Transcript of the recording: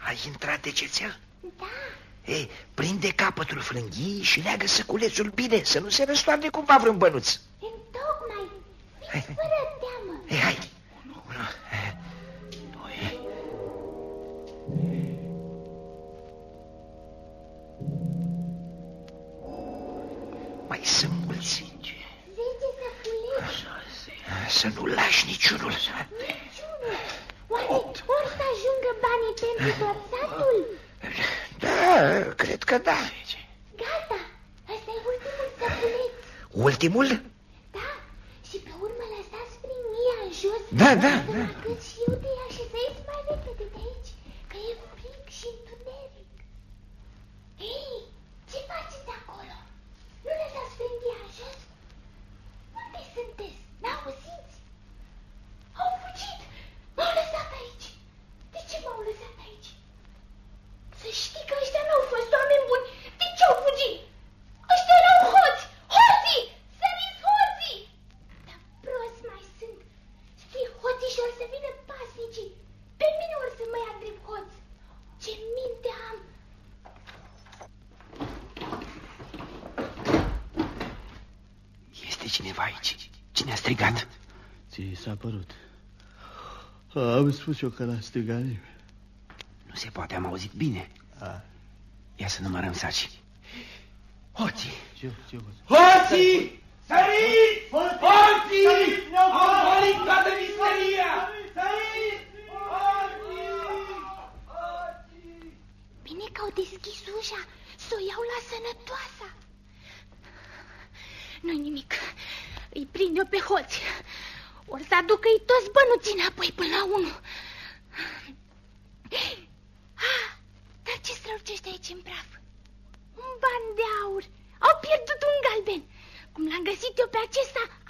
Ai intrat de cețel? Da. Ei, prinde capătul frânghiei și leagă săculețul bine, să nu se răstoarne cumva vreun bănuț. Întocmai. Fiți fără teamă. Ei, hai. 1, 2. Mai sunt mulți. 10 săculeți. Să nu lași niciunul. Oare ori să ajungă banii pentru tot satul? Da, cred că da. Gata, ăsta e ultimul săculeț. Ultimul? Da, și pe urmă lăsați frânghiia în jos. Da. Cât și eu de ea și să ieși mai repede de aici, că e frig și întuneric. Ei, ce faceți acolo? Nu lăsați frânghia în jos? Unde sunteți? N-auziți? Au fugit! M-au lăsat aici! De ce m-au lăsat aici? Să știi că ăștia n-au fost oameni buni! De ce au fugit? Ăștia erau hoți! Hoții! Săriți hoții! Dar prost mai sunt! Știi, hoții și or să vină pasnicii! Pe mine or să mă ia drept hoț! Ce minte am! Este cineva aici. Cine a strigat? Ți s-a părut. Am spus eu că l-a strigat nimeni. Nu se poate, am auzit bine. Ia să numărăm saci. Hoții! Ce Hoții! Săriți! Hoții! Au golit toată misteria! Săriți! Hoții! Bine că au deschis ușa, să o iau la sănătoasa. Nu-i nimic, îi prind eu pe hoți. Or să aducă-i toți bănuții înapoi până la 1. Dar ce strălucește aici în praf? Un ban de aur. Au pierdut un galben. Cum l-am găsit eu pe acesta,